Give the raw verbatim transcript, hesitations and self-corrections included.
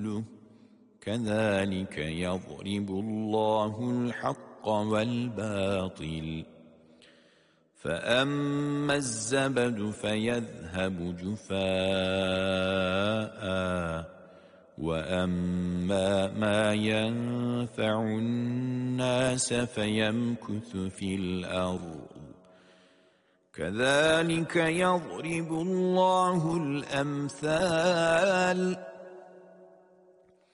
مثله كذلك يضرب الله الحق والباطل فأما الزبد فيذهب جفاء وأما ما ينفع الناس فيمكث في الأرض كذلك يضرب الله الأمثال